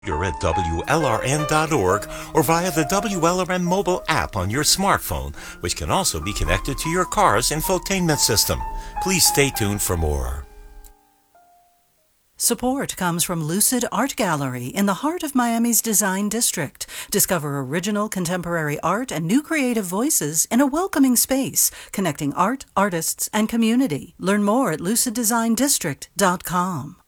You're at WLRN.org or via the WLRN mobile app on your smartphone, which can also be connected to your car's infotainment system. Please stay tuned for more. Support comes from Lucid Art Gallery in the heart of Miami's Design District. Discover original contemporary art and new creative voices in a welcoming space, connecting art, artists, and community. Learn more at luciddesigndistrict.com.